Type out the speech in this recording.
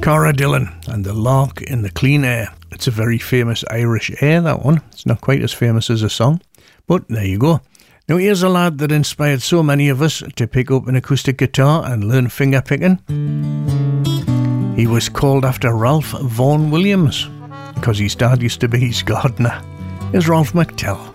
Cara Dillon and The Lark in the Clean Air. It's a very famous Irish air, that one. It's not quite as famous as a song, but there you go. Now here's a lad that inspired so many of us to pick up an acoustic guitar and learn finger picking. He was called after Ralph Vaughan Williams because his dad used to be his gardener. Here's Ralph McTell.